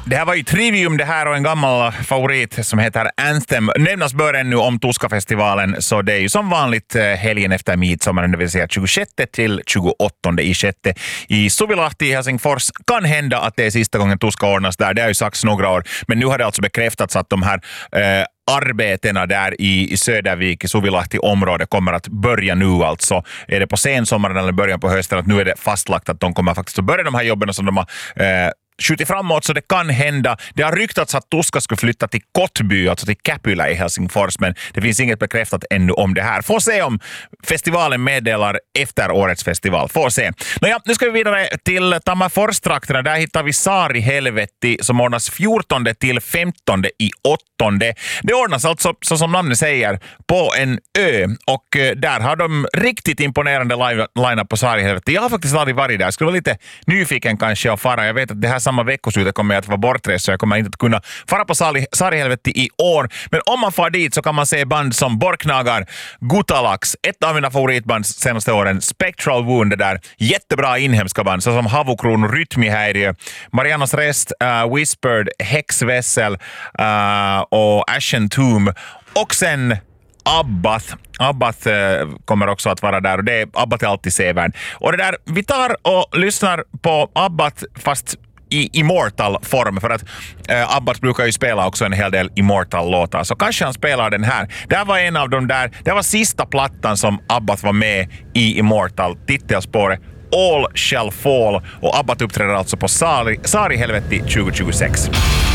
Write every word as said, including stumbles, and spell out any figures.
Det här var ju Trivium det här och en gammal favorit som heter Anthem. Nämnas bör ännu om Tuska-festivalen, så det är ju som vanligt helgen efter midsommaren, det vill säga tjugosjätte till tjugoåttonde i sjätte i Suvilahti i Helsingfors. Kan hända att det är sista gången Tuska ordnas där, det har ju sagts några år, men nu har det alltså bekräftats att de här eh, arbetena där i, i Södervik, i Suvilahti-området kommer att börja nu alltså. Är det på sensommaren eller början på hösten, att nu är det fastlagt att de kommer faktiskt att börja de här jobben som de har eh, skjutit framåt, så det kan hända. Det har ryktats att Tuska skulle flytta till Kottby, alltså till Käpylä i Helsingfors, men det finns inget bekräftat ännu om det här. Får se om festivalen meddelar efter årets festival. Får se. Nåja, nu ska vi vidare till Tammerfors-trakterna. Där hittar vi Saarihelvetti som ordnas fjortonde till femtonde i åttonde. Det ordnas alltså, så som namnet säger, på en ö, och där har de riktigt imponerande line-up på Saarihelvetti. Jag har faktiskt aldrig varit där. Jag skulle vara lite nyfiken kanske att fara. Jag vet att det här samma veckoslutet kommer jag att vara bortrest, så jag kommer inte att kunna fara på Saarihelvetti i år. Men om man far dit så kan man se band som Borknagar, Gutalax, ett av mina favoritband senaste åren, Spectral Wound, det där jättebra inhemska band såsom Havokron, Rytmihäiriö, Marianas Rest, uh, Whispered, Häxvessel uh, och Ashen Tomb. Och sen Abbath. Abbath eh, kommer också att vara där, och det är, Abbath är alltid sevärd. Och det där, vi tar och lyssnar på Abbath fast i Immortal-form, för att eh, Abbath brukar ju spela också en hel del Immortal-låtar, så kanske han spelar den här. Det här var en av de där, det var sista plattan som Abbath var med i Immortal, titelspåret All Shall Fall, och Abbath uppträder alltså på Saarihelvetti tjugohundratjugosex.